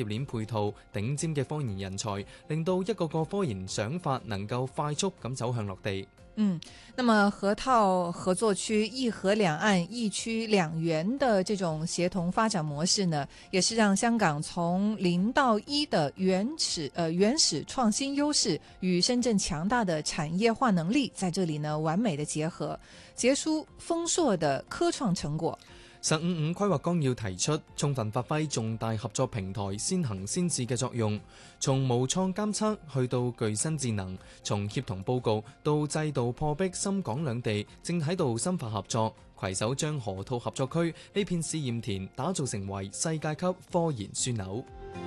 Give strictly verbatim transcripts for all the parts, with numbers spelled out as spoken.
鏈配套、頂尖嘅科研人才，令到一個個科研想法能夠快速咁走向落地。 嗯，那麼河套合作區一河兩岸一區兩園的這種協同發展模式呢，也是讓香港從零到一的原始呃原始創新優勢與深圳強大的產業化能力在這裏呢完美的結合，結出豐碩的科創成果。 十五五規劃綱要提出，充分發揮重大合作平台先行先試嘅作用，從無創監測去到具新智能，從協同報告到制度破壁，深港兩地正喺度深化合作，攜手將河套合作區呢片試驗田打造成為世界級科研樞紐。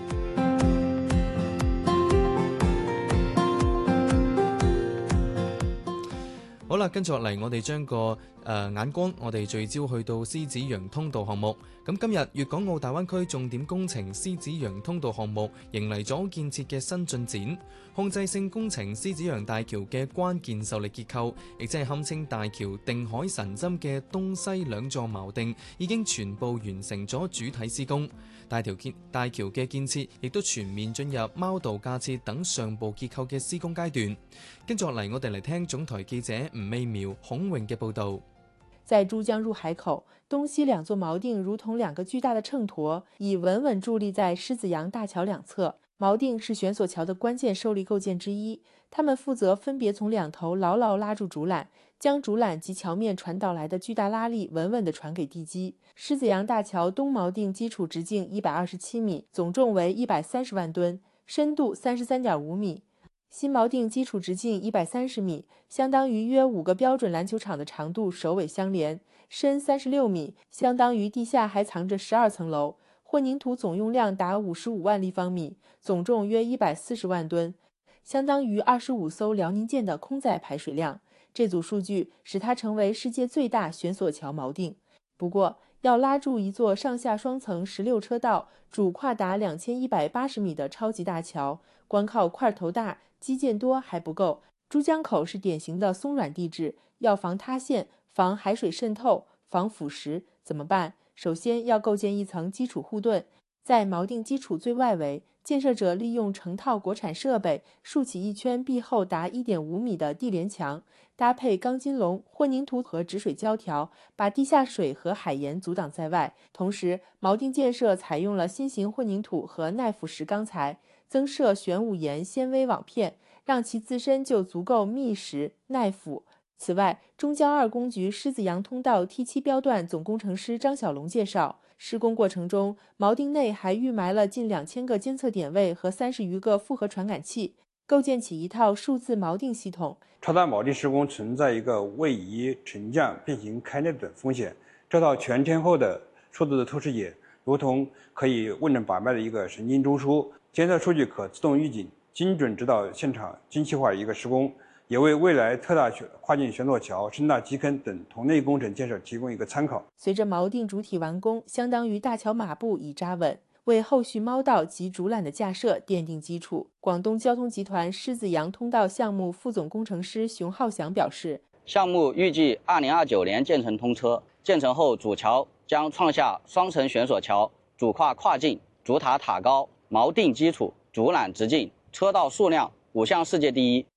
好啦，跟住落嚟，我哋將個誒、呃、眼光，我哋聚焦去到獅子洋通道項目。咁今日粵港澳大灣區重點工程獅子洋通道項目迎嚟咗建設嘅新進展。控制性工程獅子洋大橋嘅關鍵受力結構，亦即係堪稱大橋定海神針嘅東西兩座錨定，已經全部完成咗主體施工。大橋建大橋嘅建設亦都全面進入貓道架設等上部結構嘅施工階段。跟住落嚟，我哋嚟聽總台記者吳美苗、孔穎嘅報導。 在珠江入海口，東西兩座錨定如同兩個巨大的秤砣，已穩穩佇立在獅子洋大橋兩側。錨定是懸索橋的關鍵受力構件之一，它們負責分別從兩頭牢牢拉住竹纜，將竹纜及橋面傳導來的巨大拉力穩穩地傳給地基。獅子洋大橋東錨定基礎直徑一百二十七米，總重為一百三十萬噸，深度三十三點五米。新錨定基礎直徑一百三十米，相當於約五個標準籃球場的長度首尾相連，深三十六米，相當於地下還藏着十二層樓。混凝土總用量達五十五萬立方米，總重約一百四十萬噸，相當於二十五艘遼寧艦的空載排水量。這組數據使它成為世界最大懸索橋錨定。不過，要拉住一座上下雙層十六車道、主跨達兩千一百八十米的超級大橋，光靠塊頭大、基建多還不夠。珠江口是典型的鬆軟地質，要防塌陷、防海水滲透、防腐蝕，怎麼辦？首先要構建一層基礎護盾，在錨定基礎最外圍，建設者利用成套國產設備豎起一圈壁厚達一點五米的地連牆，搭配鋼筋籠、混凝土和止水膠條，把地下水和海鹽阻擋在外。同時，錨定建設採用了新型混凝土和耐腐蝕鋼材，增設玄武岩纖維網片，讓其自身就足夠密實耐腐。此外，中交二工局獅子洋通道 T 七標段總工程師張小龍介紹，施工過程中，錨定內還預埋了近兩千個監測點位和三十餘個複合傳感器，構建起一套數字錨定系統。 超大錨定施工存在一個位移、沉降、變形開裂等風險，這套全天候的數字的透視眼，如同可以問診把脈的一個神經中樞，監測數據可自動預警，精準指導現場精細化一個施工。也為未來特大跨境懸索橋、深大基坑等同類工程建設提供一個參考。 隨着錨定主體完工，相當於大橋馬步已扎穩，為後續貓道及竹纜的架設奠定基礎。廣東交通集團獅子洋通道項目副總工程師熊浩翔表示， 項目預計二零二九年建成通車，建成後主橋將創下雙層懸索橋、主跨跨境、主塔塔高、錨定基礎、竹纜直徑、車道數量五項世界第一。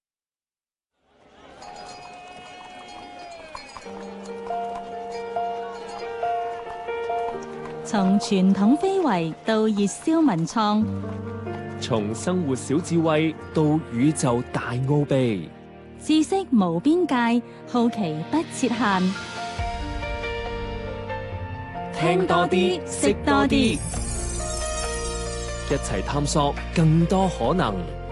從傳統非遺到熱銷文創， 從生活小智慧到宇宙大奧秘， 知識無邊界，好奇不設限。 聽多啲，識多啲，一齊探索更多可能。